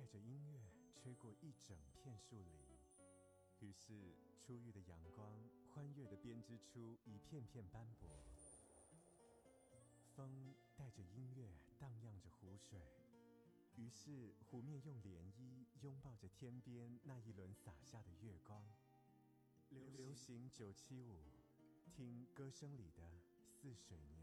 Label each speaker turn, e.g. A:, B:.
A: 着音乐吹过一整片树林，于是初遇的阳光欢悦地编织出一片片斑驳。风带着音乐荡漾着湖水，于是湖面用涟漪拥抱着天边那一轮洒下的月光。流行975，听歌声里的似水